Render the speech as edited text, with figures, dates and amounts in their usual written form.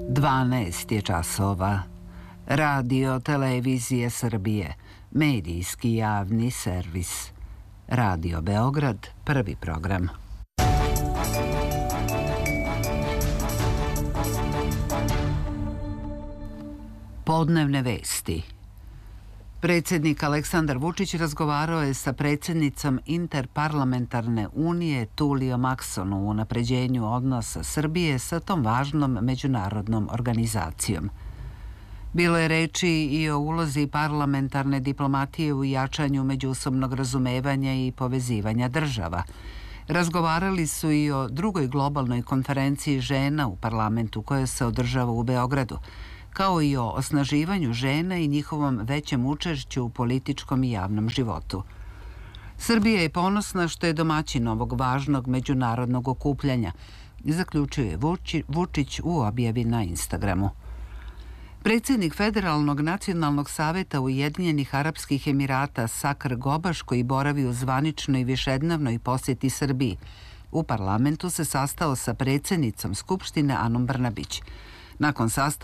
12 je časova. Radio Televizije Srbije, medijski javni servis. Radio Beograd, prvi program. Podnevne vesti. Predsjednik Aleksandar Vučić razgovarao je sa predsjednicom Interparlamentarne unije Tulijom Akson u unapređenju odnosa Srbije sa tom važnom međunarodnom organizacijom. Bilo je reči i o ulozi parlamentarne diplomatije u jačanju međusobnog razumevanja i povezivanja država. Razgovarali su i o drugoj globalnoj konferenciji žena u parlamentu koja se održava u Beogradu, kao i o osnaživanju žena i njihovom većem učešću u političkom i javnom životu. Srbija je ponosna što je domaćin ovog važnog međunarodnog okupljanja, zaključio je Vučić u objavi na Instagramu. Predsjednik Federalnog nacionalnog saveta Ujedinjenih Arapskih Emirata Sakr Gobaš, koji boravi u zvaničnoj višednevnoj posjeti Srbiji, u parlamentu se sastao sa predsjednicom Skupštine Anom Brnabić. Nakon sastanka